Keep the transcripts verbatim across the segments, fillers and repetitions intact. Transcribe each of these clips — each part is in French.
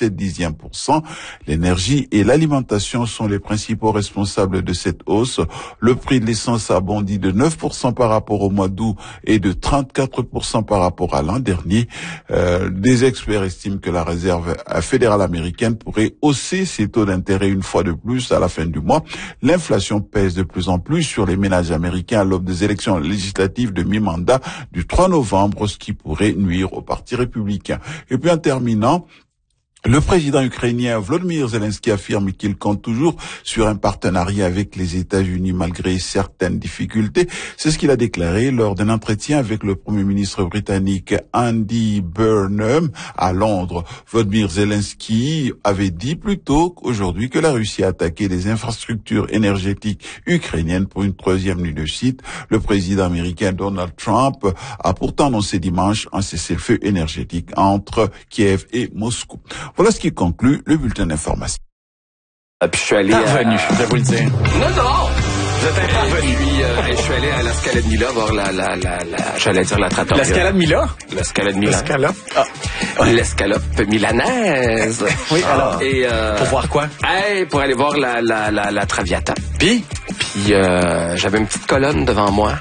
dix-sept dixièmes pour cent. L'énergie et l'alimentation sont les principaux responsables de cette hausse. Le prix de l'essence a bondi de neuf pour cent par rapport au mois d'août et de trente-quatre pour cent par rapport à l'an dernier. Euh, des experts estiment que la réserve fédérale américaine pourrait hausser ses taux d'intérêt une fois de plus à la fin du mois. L'inflation pèse de plus en plus sur les ménages américains à l'aube des élections législatives de mi-mandat du trois novembre, ce qui pourrait nuire au Parti républicain. Et puis en terminant, le président ukrainien Volodymyr Zelensky affirme qu'il compte toujours sur un partenariat avec les États-Unis malgré certaines difficultés. C'est ce qu'il a déclaré lors d'un entretien avec le premier ministre britannique Andy Burnham à Londres. Volodymyr Zelensky avait dit plus tôt qu'aujourd'hui que la Russie a attaqué les infrastructures énergétiques ukrainiennes pour une troisième nuit de site. Le président américain Donald Trump a pourtant annoncé dimanche un cessez-le-feu énergétique entre Kiev et Moscou. Voilà ce qui conclut le bulletin d'information. Ah, puis je suis allé parvenu, à... je vais vous le dire. Non, non! Vous êtes parvenu. Puis, euh, je suis allé à la Scala de Mila voir la, la, la, la, j'allais dire la trattoria. La Scala de Mila? La Scala de Mila. L'escalope. Ah. Ouais. L'escalope milanaise. Oui, alors. Et, euh, pour voir quoi? Hey, pour aller voir la, la, la, la Traviata. Puis? Puis, euh, j'avais une petite colonne devant moi.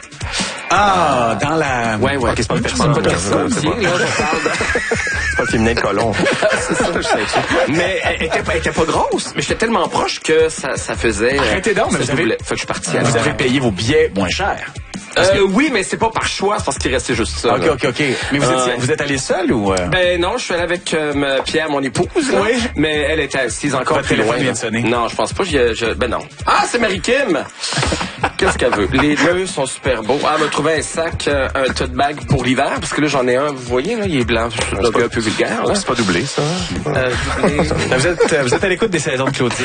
Ah, dans la... Ouais, ouais. Ok, c'est pas une personne, C'est pas une personne. c'est pas... Là, je parle de... c'est pas le féminin de colon. C'est ça, je sais. Mais elle était, elle était pas grosse, mais j'étais tellement proche que ça, ça faisait... Arrêtez donc, mais vous avez... Fait que je suis parti à Vous avez payé vos billets moins cher. Euh, que... Oui, mais c'est pas par choix, c'est parce qu'il restait juste ça. OK, là. OK, OK. Mais vous, euh, êtes, vous êtes allé seul ou... Euh... Ben non, je suis allé avec euh, Pierre, mon épouse, là, oui. mais elle était assise encore Votre plus téléphone loin. vient de sonner. Non, je pense pas. Je, je, ben non. Ah, c'est Marie-Kim! Qu'est-ce qu'elle veut? Les deux sont super beaux. Ah, elle m'a trouvé un sac, euh, un tote bag pour l'hiver, parce que là, j'en ai un, vous voyez, là, il est blanc. Je suis un peu, un peu vulgaire, là. C'est pas doublé, ça. Euh, doublé. vous, êtes, vous êtes à l'écoute des saisons de Claudine.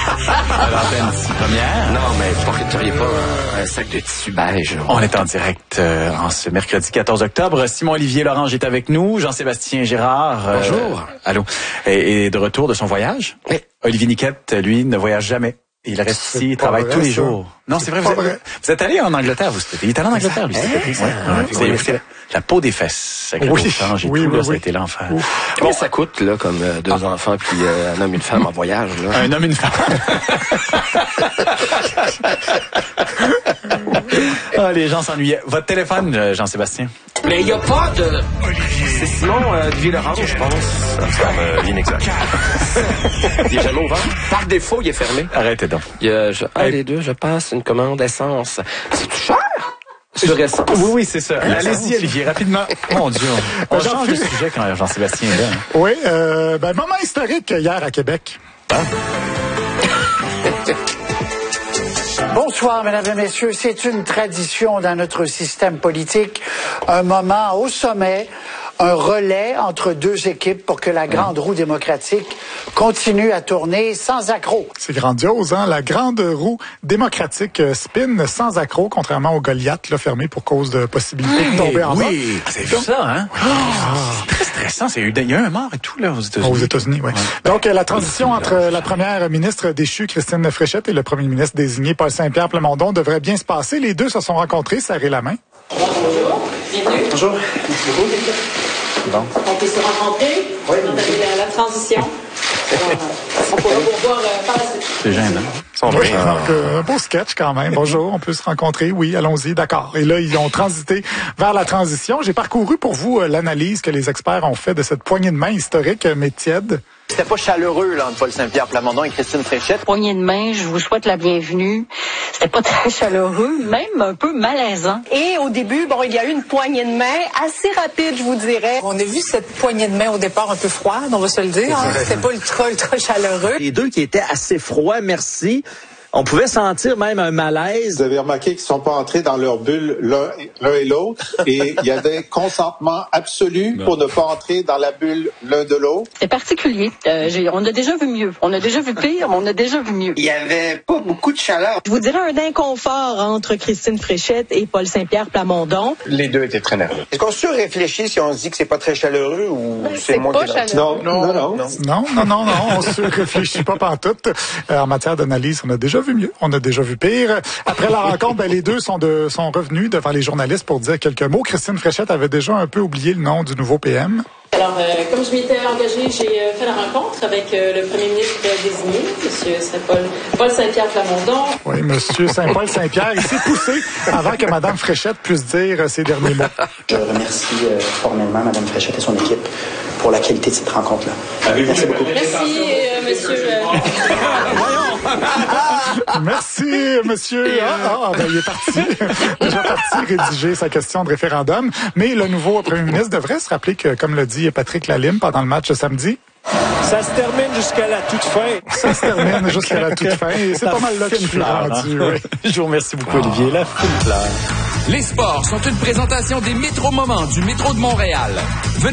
À l'antenne ici, première. Non, mais vous n'auriez pas un, un sac de tissu beige. Là. On est en direct euh, en ce mercredi quatorze octobre. Simon-Olivier Lorange est avec nous. Jean-Sébastien Girard. Euh, Bonjour. Allô. Et, et de retour de son voyage. Oui. Olivier Niquette, lui, ne voyage jamais. Il reste C'est ici, il pas travaille vrai, tous les ça. jours. Non, c'est vrai, C'est vous pas êtes, vrai. vous êtes allé en Angleterre, vous. Il est allé en Angleterre, lui, cet été. Ouais, ouais. Vous avez fait la, la peau des fesses avec Oui, le change et oui, tout, oui, là, ça a oui. été l'enfer. Combien ça coûte, là, comme euh, deux Ah. enfants puis euh, un homme et une femme en voyage, là? Un homme et une femme. Ah, les gens s'ennuyaient. Votre téléphone, euh, Jean-Sébastien? Mais il n'y a pas de... C'est Simon euh, de Ville-Orange, je pense. Euh, inexact. Il est jamais ouvert. Par défaut, il est fermé. Arrêtez donc. Il y a, je, ah, les deux, je passe une commande essence. C'est tout cher? Sur essence? Oui, oui, c'est ça. Allez-y, Olivier, rapidement. Mon Dieu, on, on change de sujet quand Jean-Sébastien est là. Hein. Oui, euh, ben, moment historique hier à Québec. Bonsoir, mesdames et messieurs. C'est une tradition dans notre système politique, un moment au sommet, un relais entre deux équipes pour que la grande roue démocratique continue à tourner sans accroc. C'est grandiose, hein? La grande roue démocratique euh, spin sans accroc, contrairement au Goliath, là, fermé pour cause de possibilité de tomber en bas. Oui, c'est vu ça, hein? Oh, c'est très stressant. C'est, il y a un mort et tout, là, aux États-Unis. Aux États-Unis, oui. Ouais. Donc, euh, la transition entre la première ministre déchue, Christine Fréchette, et le premier ministre désigné, Paul Saint-Pierre Plamondon, devrait bien se passer. Les deux se sont rencontrés, serré la main. Bonjour, bienvenue. Bonjour. Bon. On peut se rencontrer. Oui. On a la, la transition. Alors, on pourra vous voir euh, par la suite. C'est gênant. Oui, donc, euh, un beau sketch quand même. Bonjour, on peut se rencontrer. Oui, allons-y, d'accord. Et là, ils ont transité vers la transition. J'ai parcouru pour vous euh, l'analyse que les experts ont fait de cette poignée de main historique, euh, mais tiède. C'était pas chaleureux, là, entre Paul Saint-Pierre Plamondon et Christine Fréchette. Poignée de main, je vous souhaite la bienvenue. C'était pas très chaleureux, même un peu malaisant. Et au début, bon, il y a eu une poignée de main assez rapide, je vous dirais. On a vu cette poignée de main au départ un peu froide, on va se le dire. Hein? C'était pas ultra, ultra chaleureux. Les deux qui étaient assez froids, merci. On pouvait sentir même un malaise. Vous avez remarqué qu'ils ne sont pas entrés dans leur bulle l'un, l'un et l'autre et il y avait consentement absolu pour ne pas entrer dans la bulle l'un de l'autre. C'est particulier. Euh, j'ai, on a déjà vu mieux. On a déjà vu pire, mais on a déjà vu mieux. Il y avait pas beaucoup de chaleur. Je vous dirais un inconfort entre Christine Fréchette et Paul Saint-Pierre Plamondon. Les deux étaient très nerveux. Est-ce qu'on surréfléchit si on se dit que c'est pas très chaleureux ou Ben, c'est moi pas qui... chaleureux. Non, non, non. Non, non, non, non, on se réfléchit pas pantoute. Euh, en matière d'analyse, on a déjà déjà vu mieux. On a déjà vu pire. Après la rencontre, ben, les deux sont, de, sont revenus devant les journalistes pour dire quelques mots. Christine Fréchette avait déjà un peu oublié le nom du nouveau P M. Alors, euh, comme je m'étais engagée, j'ai euh, fait la rencontre avec euh, le premier ministre désigné, M. Saint-Paul, Paul Saint-Pierre Plamondon. Oui, M. Saint-Paul Saint-Pierre, il s'est poussé avant que Mme Fréchette puisse dire ses derniers mots. Je remercie euh, formellement Mme Fréchette et son équipe pour la qualité de cette rencontre-là. Merci beaucoup. Merci, euh, monsieur. Euh... Merci, monsieur. Ah, ah, ben, il est parti. Déjà parti rédiger sa question de référendum. Mais le nouveau premier ministre devrait se rappeler que, comme l'a dit Patrick Lalime pendant le match de samedi, ça se termine jusqu'à la toute fin. Ça se termine jusqu'à la toute fin. Et c'est pas mal là que je suis rendu. Hein? Oui. Je vous remercie beaucoup, Olivier. La fine fleur. Les sports sont une présentation des Métro Moments du métro de Montréal. Venez